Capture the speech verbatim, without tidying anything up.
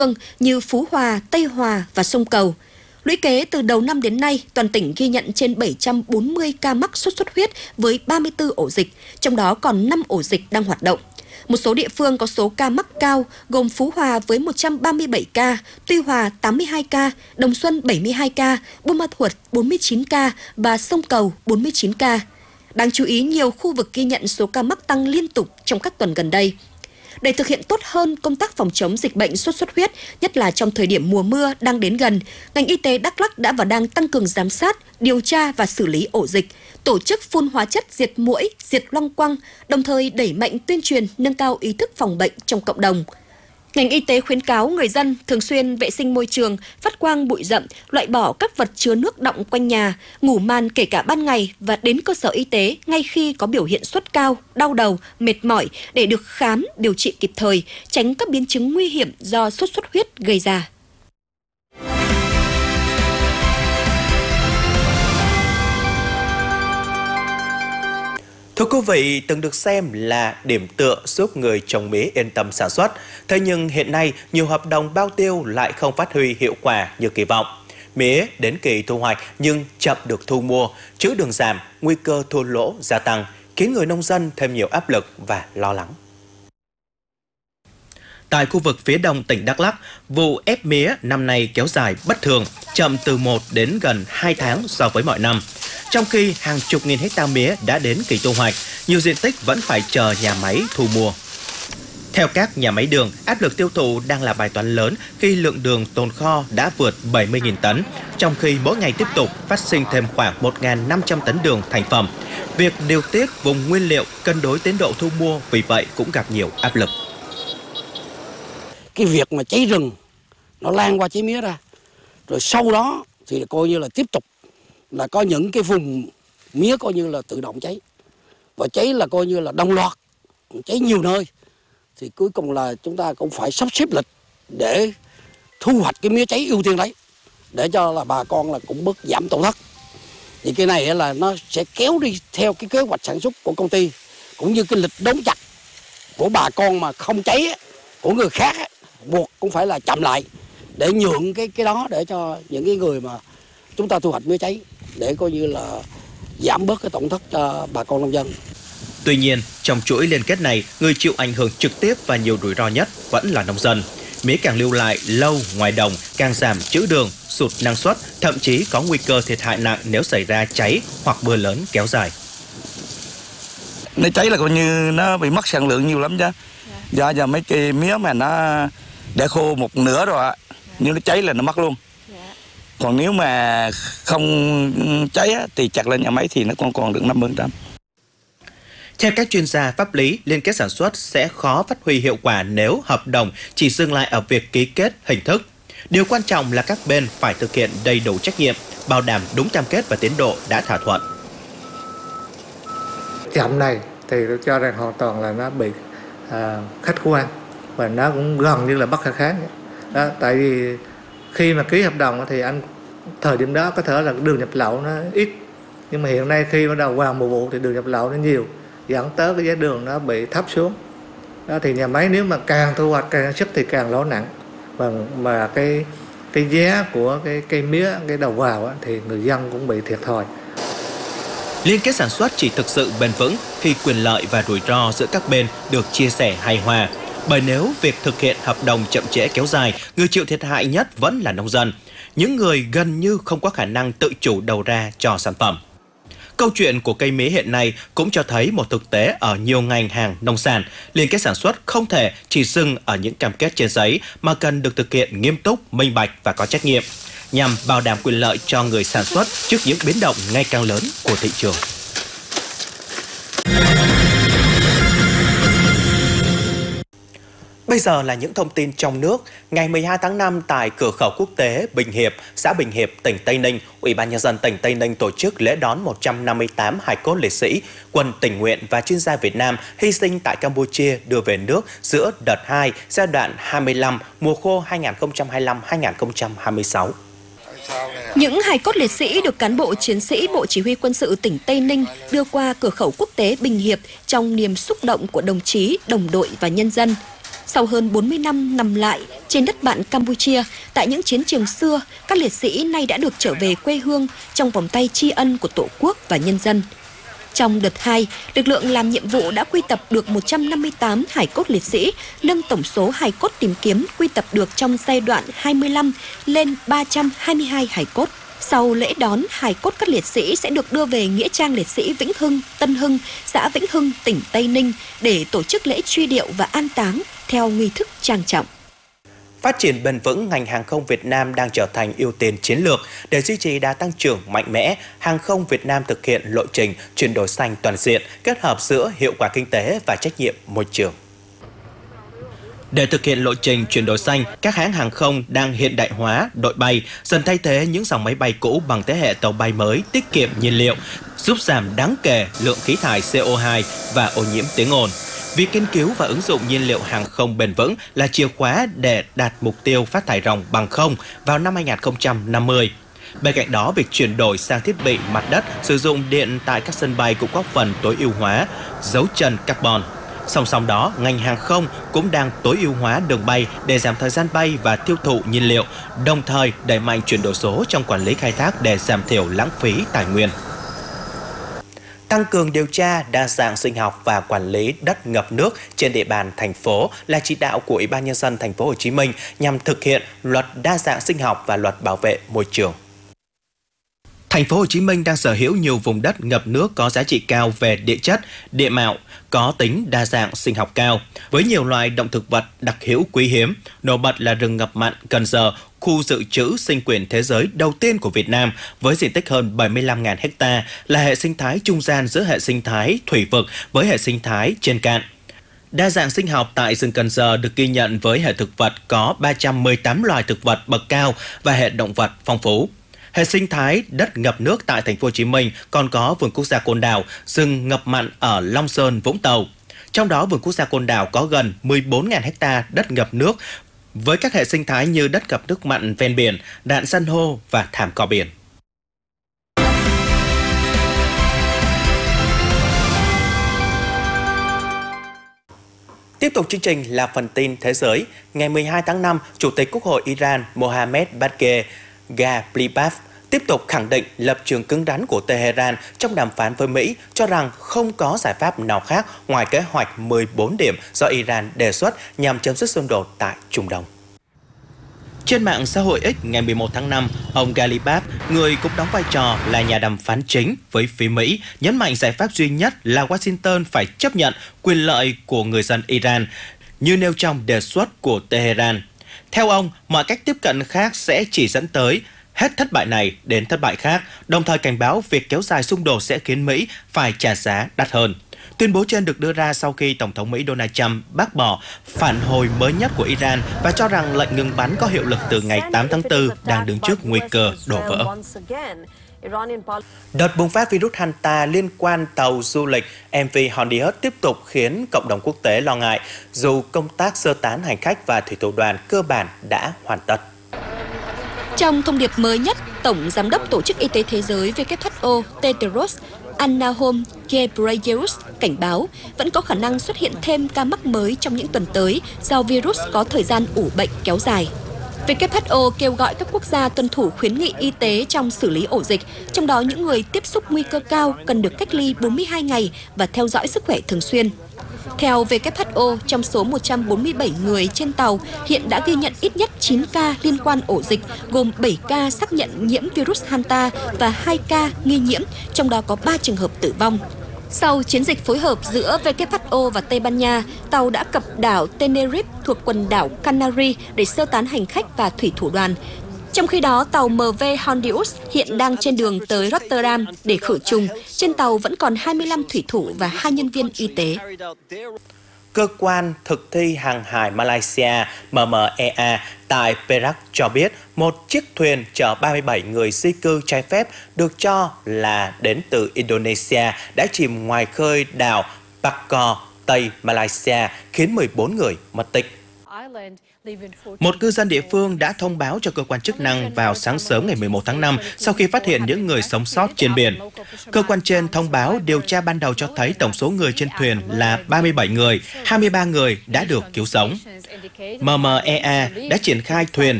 như Phú Hòa, Tây Hòa và sông Cầu. Lũy kế từ đầu năm đến nay, toàn tỉnh ghi nhận trên bảy trăm bốn mươi ca mắc sốt xuất huyết với ba mươi tư ổ dịch, trong đó còn năm ổ dịch đang hoạt động. Một số địa phương có số ca mắc cao gồm Phú Hòa với một trăm ba mươi bảy ca, Tuy Hòa tám mươi hai ca, Đồng Xuân bảy mươi hai ca, Buôn Ma Thuột bốn mươi chín ca và sông Cầu bốn mươi chín ca. Đáng chú ý, nhiều khu vực ghi nhận số ca mắc tăng liên tục trong các tuần gần đây. Để thực hiện tốt hơn công tác phòng chống dịch bệnh sốt xuất huyết, nhất là trong thời điểm mùa mưa đang đến gần, ngành y tế Đắk Lắk đã và đang tăng cường giám sát, điều tra và xử lý ổ dịch, tổ chức phun hóa chất diệt muỗi, diệt loang quăng, đồng thời đẩy mạnh tuyên truyền nâng cao ý thức phòng bệnh trong cộng đồng. Ngành y tế khuyến cáo người dân thường xuyên vệ sinh môi trường, phát quang bụi rậm, loại bỏ các vật chứa nước đọng quanh nhà, ngủ màn kể cả ban ngày và đến cơ sở y tế ngay khi có biểu hiện sốt cao, đau đầu, mệt mỏi để được khám, điều trị kịp thời, tránh các biến chứng nguy hiểm do sốt xuất huyết gây ra. Thưa quý vị, từng được xem là điểm tựa giúp người trồng mía yên tâm sản xuất. Thế nhưng hiện nay, nhiều hợp đồng bao tiêu lại không phát huy hiệu quả như kỳ vọng. Mía đến kỳ thu hoạch nhưng chậm được thu mua, trữ đường giảm, nguy cơ thua lỗ gia tăng, khiến người nông dân thêm nhiều áp lực và lo lắng. Tại khu vực phía đông tỉnh Đắk Lắk, vụ ép mía năm nay kéo dài bất thường, chậm từ một đến gần hai tháng so với mọi năm. Trong khi hàng chục nghìn hecta mía đã đến kỳ thu hoạch, nhiều diện tích vẫn phải chờ nhà máy thu mua. Theo các nhà máy đường, áp lực tiêu thụ đang là bài toán lớn khi lượng đường tồn kho đã vượt bảy mươi nghìn tấn, trong khi mỗi ngày tiếp tục phát sinh thêm khoảng một nghìn năm trăm tấn đường thành phẩm. Việc điều tiết vùng nguyên liệu cân đối tiến độ thu mua vì vậy cũng gặp nhiều áp lực. Cái việc mà cháy rừng nó lan qua trái mía ra, rồi sau đó thì coi như là tiếp tục là có những cái vùng mía coi như là tự động cháy, và cháy là coi như là đồng loạt, cháy nhiều nơi, thì cuối cùng là chúng ta cũng phải sắp xếp lịch để thu hoạch cái mía cháy ưu tiên đấy, để cho là bà con là cũng bớt giảm tổn thất. Thì cái này là nó sẽ kéo đi theo cái kế hoạch sản xuất của công ty, cũng như cái lịch đóng chặt của bà con mà không cháy của người khác buộc cũng phải là chậm lại để nhượng cái cái đó để cho những cái người mà chúng ta thu hoạch mía cháy, để coi như là giảm bớt cái tổn thất cho bà con nông dân. Tuy nhiên, trong chuỗi liên kết này, người chịu ảnh hưởng trực tiếp và nhiều rủi ro nhất vẫn là nông dân. Mía càng lưu lại lâu ngoài đồng, càng giảm trữ đường, sụt năng suất, thậm chí có nguy cơ thiệt hại nặng nếu xảy ra cháy hoặc mưa lớn kéo dài. Nó cháy là coi như nó bị mất sản lượng nhiều lắm chứ. Do giờ mấy cây mía mà nó để khô một nửa rồi ạ, nếu nó cháy là nó mất luôn. Còn nếu mà không cháy thì chặt lên nhà máy thì nó còn còn được năm mươi phần trăm. Theo các chuyên gia pháp lý, liên kết sản xuất sẽ khó phát huy hiệu quả nếu hợp đồng chỉ dừng lại ở việc ký kết hình thức. Điều quan trọng là các bên phải thực hiện đầy đủ trách nhiệm, bảo đảm đúng cam kết và tiến độ đã thỏa thuận. Chậm này thì tôi cho rằng hoàn toàn là nó bị à, khách quan và nó cũng gần như là bất khả kháng. Đó, tại vì khi mà ký hợp đồng thì anh thời điểm đó có thể là đường nhập lậu nó ít, nhưng mà hiện nay khi bắt đầu vào mùa vụ thì đường nhập lậu nó nhiều, dẫn tới cái giá đường nó bị thấp xuống. Đó, thì nhà máy nếu mà càng thu hoạch càng sản xuất thì càng lỗ nặng, và mà cái cái giá của cái cây mía, cái đầu vào á, thì người dân cũng bị thiệt thòi. Liên kết sản xuất chỉ thực sự bền vững khi quyền lợi và rủi ro giữa các bên được chia sẻ hài hòa. Bởi nếu việc thực hiện hợp đồng chậm trễ kéo dài, người chịu thiệt hại nhất vẫn là nông dân, những người gần như không có khả năng tự chủ đầu ra cho sản phẩm. Câu chuyện của cây mía hiện nay cũng cho thấy một thực tế ở nhiều ngành hàng nông sản. Liên kết sản xuất không thể chỉ dừng ở những cam kết trên giấy mà cần được thực hiện nghiêm túc, minh bạch và có trách nhiệm, nhằm bảo đảm quyền lợi cho người sản xuất trước những biến động ngày càng lớn của thị trường. Bây giờ là những thông tin trong nước. Ngày mười hai tháng năm tại cửa khẩu quốc tế Bình Hiệp, xã Bình Hiệp, tỉnh Tây Ninh, Ủy ban Nhân dân tỉnh Tây Ninh tổ chức lễ đón một trăm năm mươi tám hài cốt liệt sĩ, quân tình nguyện và chuyên gia Việt Nam hy sinh tại Campuchia đưa về nước giữa đợt hai giai đoạn hai mươi lăm mùa khô hai nghìn không trăm hai mươi lăm đến hai nghìn không trăm hai mươi sáu. Những hài cốt liệt sĩ được cán bộ chiến sĩ Bộ Chỉ huy Quân sự tỉnh Tây Ninh đưa qua cửa khẩu quốc tế Bình Hiệp trong niềm xúc động của đồng chí, đồng đội và nhân dân. Sau hơn bốn mươi năm nằm lại trên đất bạn Campuchia, tại những chiến trường xưa, các liệt sĩ nay đã được trở về quê hương trong vòng tay tri ân của Tổ quốc và nhân dân. Trong đợt hai, lực lượng làm nhiệm vụ đã quy tập được một trăm năm mươi tám hài cốt liệt sĩ, nâng tổng số hài cốt tìm kiếm quy tập được trong giai đoạn hai mươi lăm lên ba trăm hai mươi hai hài cốt. Sau lễ đón, hài cốt các liệt sĩ sẽ được đưa về Nghĩa trang liệt sĩ Vĩnh Hưng, Tân Hưng, xã Vĩnh Hưng, tỉnh Tây Ninh để tổ chức lễ truy điệu và an táng theo nghi thức trang trọng. Phát triển bền vững, ngành hàng không Việt Nam đang trở thành ưu tiên chiến lược. Để duy trì đà tăng trưởng mạnh mẽ, hàng không Việt Nam thực hiện lộ trình chuyển đổi xanh toàn diện, kết hợp giữa hiệu quả kinh tế và trách nhiệm môi trường. Để thực hiện lộ trình chuyển đổi xanh, các hãng hàng không đang hiện đại hóa đội bay, dần thay thế những dòng máy bay cũ bằng thế hệ tàu bay mới tiết kiệm nhiên liệu, giúp giảm đáng kể lượng khí thải C O hai và ô nhiễm tiếng ồn. Việc nghiên cứu và ứng dụng nhiên liệu hàng không bền vững là chìa khóa để đạt mục tiêu phát thải ròng bằng không vào năm hai nghìn không trăm năm mươi. Bên cạnh đó, việc chuyển đổi sang thiết bị mặt đất sử dụng điện tại các sân bay cũng góp phần tối ưu hóa dấu chân carbon. Song song đó, ngành hàng không cũng đang tối ưu hóa đường bay để giảm thời gian bay và tiêu thụ nhiên liệu, đồng thời đẩy mạnh chuyển đổi số trong quản lý khai thác để giảm thiểu lãng phí tài nguyên. Tăng cường điều tra đa dạng sinh học và quản lý đất ngập nước trên địa bàn thành phố là chỉ đạo của Ủy ban nhân dân thành phố Hồ Chí Minh nhằm thực hiện luật đa dạng sinh học và luật bảo vệ môi trường. Thành phố Hồ Chí Minh đang sở hữu nhiều vùng đất ngập nước có giá trị cao về địa chất, địa mạo, có tính đa dạng sinh học cao, với nhiều loài động thực vật đặc hữu quý hiếm. Nổi bật là rừng ngập mặn Cần Giờ, khu dự trữ sinh quyển thế giới đầu tiên của Việt Nam với diện tích hơn bảy mươi lăm nghìn ha, là hệ sinh thái trung gian giữa hệ sinh thái thủy vực với hệ sinh thái trên cạn. Đa dạng sinh học tại rừng Cần Giờ được ghi nhận với hệ thực vật có ba trăm mười tám loài thực vật bậc cao và hệ động vật phong phú. Hệ sinh thái đất ngập nước tại thành phố Hồ Chí Minh còn có vườn quốc gia Côn Đảo, rừng ngập mặn ở Long Sơn, Vũng Tàu. Trong đó, vườn quốc gia Côn Đảo có gần mười bốn nghìn ha đất ngập nước với các hệ sinh thái như đất ngập nước mặn ven biển, đạn san hô và thảm cỏ biển. Tiếp tục chương trình là phần tin thế giới. Ngày mười hai tháng năm, Chủ tịch Quốc hội Iran Mohammad Bagher Ghalibaf tiếp tục khẳng định lập trường cứng rắn của Tehran trong đàm phán với Mỹ, cho rằng không có giải pháp nào khác ngoài kế hoạch mười bốn điểm do Iran đề xuất nhằm chấm dứt xung đột tại Trung Đông. Trên mạng xã hội X ngày mười một tháng năm, ông Ghalibaf, người cũng đóng vai trò là nhà đàm phán chính với phía Mỹ, nhấn mạnh giải pháp duy nhất là Washington phải chấp nhận quyền lợi của người dân Iran, như nêu trong đề xuất của Tehran. Theo ông, mọi cách tiếp cận khác sẽ chỉ dẫn tới hết thất bại này đến thất bại khác, đồng thời cảnh báo việc kéo dài xung đột sẽ khiến Mỹ phải trả giá đắt hơn. Tuyên bố trên được đưa ra sau khi Tổng thống Mỹ Donald Trump bác bỏ phản hồi mới nhất của Iran và cho rằng lệnh ngừng bắn có hiệu lực từ ngày tám tháng tư đang đứng trước nguy cơ đổ vỡ. Đợt bùng phát virus Hanta liên quan tàu du lịch em vê Hondius tiếp tục khiến cộng đồng quốc tế lo ngại, dù công tác sơ tán hành khách và thủy thủ đoàn cơ bản đã hoàn tất. Trong thông điệp mới nhất, Tổng Giám đốc Tổ chức Y tế Thế giới W H O Tedros Adhanom Ghebreyesus cảnh báo vẫn có khả năng xuất hiện thêm ca mắc mới trong những tuần tới do virus có thời gian ủ bệnh kéo dài. W H O kêu gọi các quốc gia tuân thủ khuyến nghị y tế trong xử lý ổ dịch, trong đó những người tiếp xúc nguy cơ cao cần được cách ly bốn mươi hai ngày và theo dõi sức khỏe thường xuyên. Theo W H O, trong số một trăm bốn mươi bảy người trên tàu, hiện đã ghi nhận ít nhất chín ca liên quan ổ dịch, gồm bảy ca xác nhận nhiễm virus Hanta và hai ca nghi nhiễm, trong đó có ba trường hợp tử vong. Sau chiến dịch phối hợp giữa W H O và Tây Ban Nha, tàu đã cập đảo Tenerife thuộc quần đảo Canary để sơ tán hành khách và thủy thủ đoàn. Trong khi đó, tàu em vê Hondius hiện đang trên đường tới Rotterdam để khử trùng. Trên tàu vẫn còn hai mươi lăm thủy thủ và hai nhân viên y tế. Cơ quan thực thi hàng hải Malaysia M M E A tại Perak cho biết một chiếc thuyền chở ba mươi bảy người di cư trái phép được cho là đến từ Indonesia đã chìm ngoài khơi đảo Pakor, Tây Malaysia, khiến mười bốn người mất tích. Một cư dân địa phương đã thông báo cho cơ quan chức năng vào sáng sớm ngày mười một tháng năm sau khi phát hiện những người sống sót trên biển. Cơ quan trên thông báo điều tra ban đầu cho thấy tổng số người trên thuyền là ba mươi bảy người, hai mươi ba người đã được cứu sống. em em e a đã triển khai thuyền